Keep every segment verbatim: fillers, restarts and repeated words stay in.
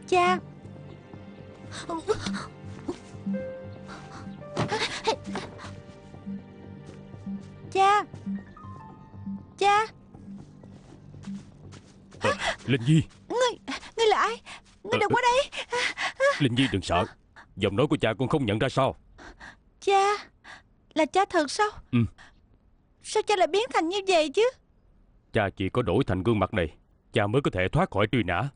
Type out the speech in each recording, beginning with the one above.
Cha. Cha. Cha. à, Linh Nhi. Ngươi, ngươi là ai? Ngươi đừng qua đây. Linh Nhi đừng sợ. Giọng nói của cha con không nhận ra sao? Cha. Là cha thật sao? Ừ. Sao cha lại biến thành như vậy chứ? Cha chỉ có đổi thành gương mặt này, cha mới có thể thoát khỏi truy nã.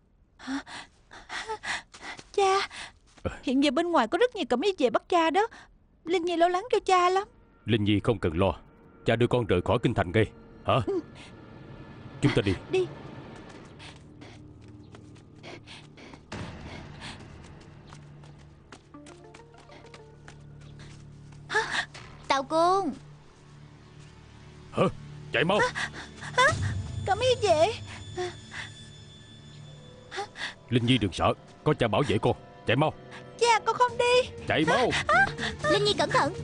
Cha. Hiện giờ bên ngoài có rất nhiều cẩm y vệ bắt cha đó. Linh Nhi lo lắng cho cha lắm. Linh Nhi không cần lo. Cha đưa con rời khỏi kinh thành ngay. Hả? Ừ. Chúng ta đi. Đi. Tào Côn. Hả? Chạy mau. Cẩm y vệ. Linh Nhi đừng sợ, có cha bảo vệ con. Chạy mau. Cha, con không đi. Chạy mau. Linh Nhi cẩn thận.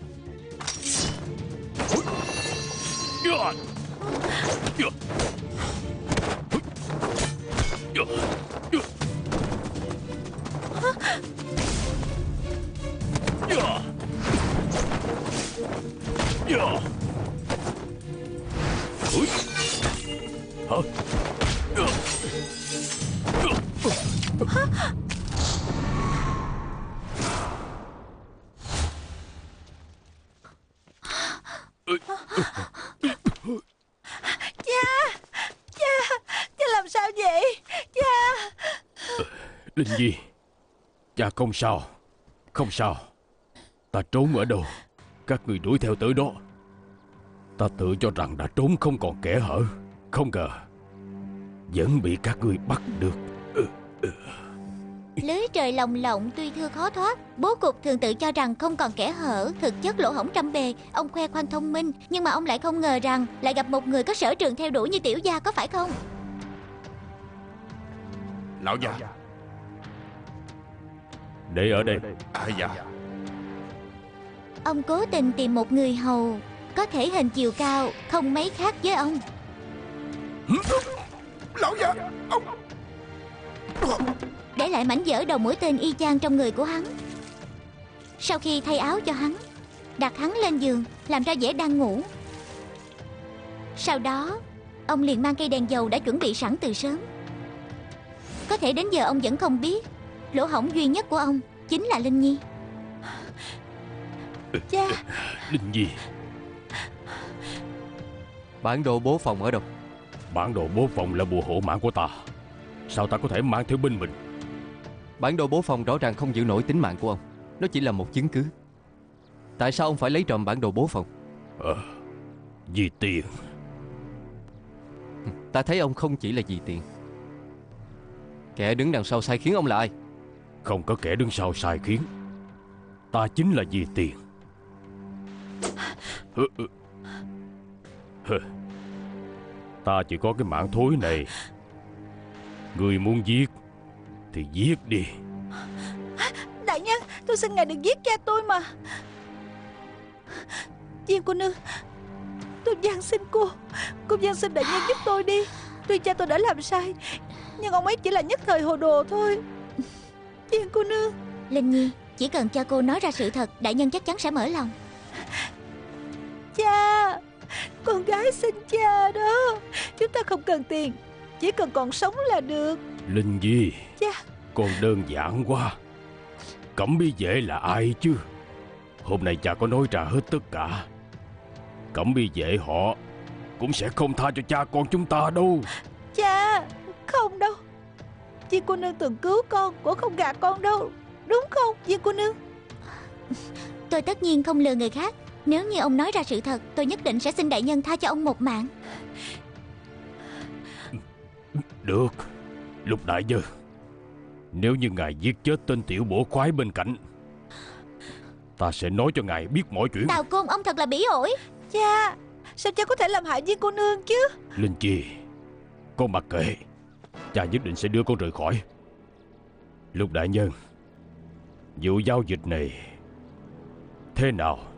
Cha. Cha. Cha làm sao vậy? Cha. Linh Nhi, cha không sao. Không sao. Ta trốn ở đâu, các người đuổi theo tới đó. Ta tự cho rằng đã trốn không còn kẽ hở, không ngờ vẫn bị các người bắt được. Lưới trời lồng lộng tuy thưa khó thoát. Bố cục thường tự cho rằng không còn kẽ hở, thực chất lỗ hổng trăm bề. Ông khoe khoang thông minh, nhưng mà ông lại không ngờ rằng lại gặp một người có sở trường theo đuổi như tiểu gia, có phải không? Lão gia. Để ở đây. À dạ. Ông cố tình tìm một người hầu có thể hình chiều cao không mấy khác với ông. Lão gia, ông... Để lại mảnh vỡ đầu mũi tên y chang trong người của hắn. Sau khi thay áo cho hắn, đặt hắn lên giường, làm ra vẻ đang ngủ. Sau đó ông liền mang cây đèn dầu đã chuẩn bị sẵn từ sớm. Có thể đến giờ ông vẫn không biết lỗ hổng duy nhất của ông chính là Linh Nhi. Cha. Linh Nhi. Bản đồ bố phòng ở đâu? Bản đồ bố phòng là bùa hộ mạng của ta. Sao ta có thể mang theo bên mình? Bản đồ bố phòng rõ ràng không giữ nổi tính mạng của ông. Nó chỉ là một chứng cứ. Tại sao ông phải lấy trộm bản đồ bố phòng? Ờ, vì tiền. Ta thấy ông không chỉ là vì tiền. Kẻ đứng đằng sau sai khiến ông là ai? Không có kẻ đứng sau sai khiến. Ta chính là vì tiền. Hừ, hừ. Hừ. Ta chỉ có cái mạng thối này. Người muốn giết thì giết đi. Đại nhân, tôi xin ngài đừng giết cha tôi mà. Viên cô nương, tôi van xin cô. Cô van xin đại nhân giúp tôi đi. Tuy cha tôi đã làm sai, nhưng ông ấy chỉ là nhất thời hồ đồ thôi. Viên cô nương. Linh Nhi, chỉ cần cho cô nói ra sự thật, đại nhân chắc chắn sẽ mở lòng. Cha, con gái xin cha đó. Chúng ta không cần tiền, chỉ cần còn sống là được. Linh Nhi, Cha. con đơn giản quá. Cẩm y vệ là ai chứ? Hôm nay cha có nói ra hết tất cả. Cẩm y vệ họ cũng sẽ không tha cho cha con chúng ta đâu. Cha, không đâu. Viên cô nương từng cứu con, cũng không gạt con đâu. Đúng không, viên cô nương? Tôi tất nhiên không lừa người khác. Nếu như ông nói ra sự thật, tôi nhất định sẽ xin đại nhân tha cho ông một mạng. Được, Lục đại nhân. Nếu như ngài giết chết tên tiểu bổ khoái bên cạnh, ta sẽ nói cho ngài biết mọi chuyện. Tào Côn, ông thật là bỉ ổi. Cha, sao cha có thể làm hại viên cô nương chứ? Linh Chi, con mặc kệ. Cha nhất định sẽ đưa con rời khỏi. Lục đại nhân, vụ giao dịch này thế nào